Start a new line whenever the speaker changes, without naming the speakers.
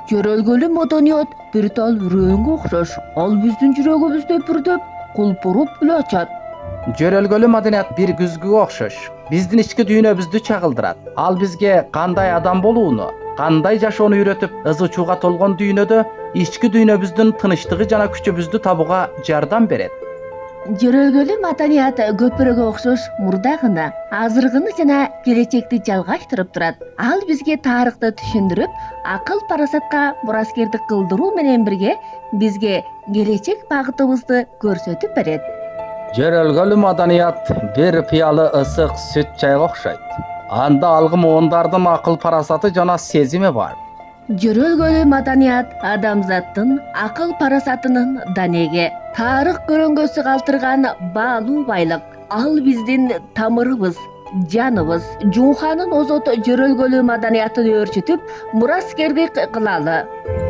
Жөрөлгөлүү маданият бир тал үрөөнгө окшош. Ал биздин жүрөгүбүздө бүрдөп, кулпуруп эле ачат.
Жөрөлгөлүү маданият бир күзгүгө окшош. Биздин ички дүйнөбүздү чагылдырат. Ал бизге кандай адам болууну, кандай жашоону үйрөтүп, ызы чууга толгон дүйнөдө ички дүйнөбүздүн тынычтыгы жана күчүбүздү табууга жардам берет.
Жөрөлгөлүү маданият көпүрөгө окшош мурдагыны, азыркыны жана келечекти жалгаштырып турат. Ал бизге тарыхты түшүндүрүп, акыл парасатка мураскердик кылдыруу менен бирге бизге келечек багытыбызды көрсөтүп берет.
Жөрөлгөлүү маданият бир пыялы ысык сүт чайга окшойт. Анда алгы муундардын акыл парасаты жана сезими бар.
Жөрөлгөлүү маданият адамзаттын акыл парасатынын данеге, тарых көрөңгөсү калтырган баалуу байлык. Ал биздин тамырыбыз, жаныбыз. Жумханын озот жөрөлгөлүү маданиятын өөрчүтүп, мураскердик кылалы.